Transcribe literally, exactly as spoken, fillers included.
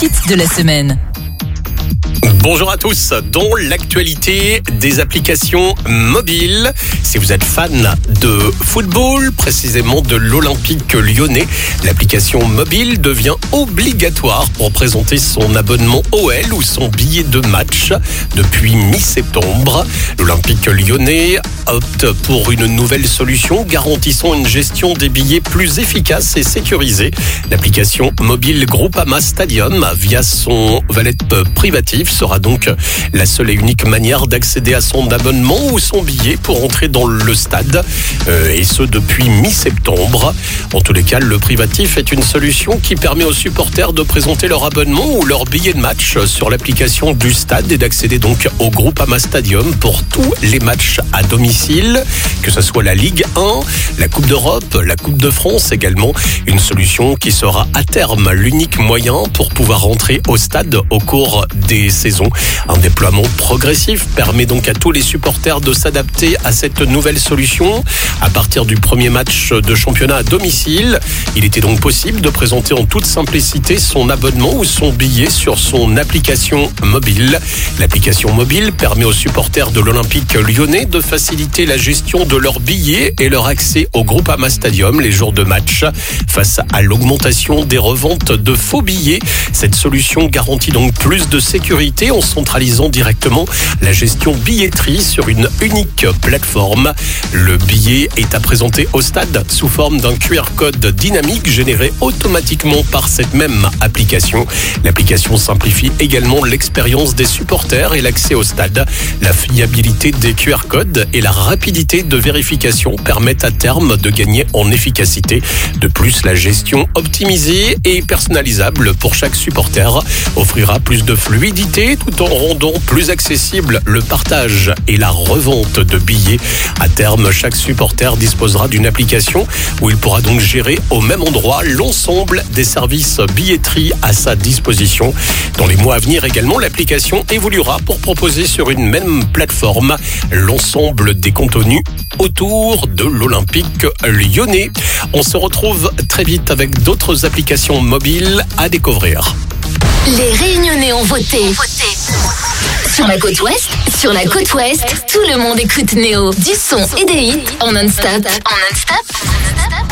hits de la semaine. Bonjour à tous. Dans l'actualité des applications mobiles, si vous êtes fan de football, précisément de l'Olympique Lyonnais, l'application mobile devient obligatoire pour présenter son abonnement O L ou son billet de match depuis mi-septembre. L'Olympique Lyonnais opte pour une nouvelle solution garantissant une gestion des billets plus efficace et sécurisée. L'application mobile Groupama Stadium, via son valet privatif, sera donc la seule et unique manière d'accéder à son abonnement ou son billet pour entrer dans le stade, euh, et ce depuis mi-septembre. En tous les cas, le privatif est une solution qui permet aux supporters de présenter leur abonnement ou leur billet de match sur l'application du stade et d'accéder donc au Groupama Stadium pour tous les matchs à domicile, que ce soit la Ligue un, la Coupe d'Europe, la Coupe de France également. Une solution qui sera à terme l'unique moyen pour pouvoir entrer au stade au cours des saisons. Un déploiement progressif permet donc à tous les supporters de s'adapter à cette nouvelle solution. À partir du premier match de championnat à domicile, il était donc possible de présenter en toute simplicité son abonnement ou son billet sur son application mobile. L'application mobile permet aux supporters de l'Olympique Lyonnais de faciliter la gestion de leurs billets et leur accès au Groupama Stadium les jours de match. Face à l'augmentation des reventes de faux billets, cette solution garantit donc plus de sécurité en centralisant directement la gestion billetterie sur une unique plateforme. Le billet est à présenter au stade sous forme d'un Q R code dynamique généré automatiquement par cette même application. L'application simplifie également l'expérience des supporters et l'accès au stade. La fiabilité des Q R codes et la rapidité de vérification permettent à terme de gagner en efficacité. De plus, la gestion optimisée et personnalisable pour chaque supporter offrira plus de fluidité tout en rendant plus accessible le partage et la revente de billets. À terme, chaque supporter disposera d'une application où il pourra donc gérer au même endroit l'ensemble des services billetterie à sa disposition. Dans les mois à venir également, l'application évoluera pour proposer sur une même plateforme l'ensemble des contenus autour de l'Olympique Lyonnais. On se retrouve très vite avec d'autres applications mobiles à découvrir. Les Réunionnais ont voté. Sur la côte ouest, sur la côte ouest, tout le monde écoute Néo. Du son et des hits en non-stop. En non-stop.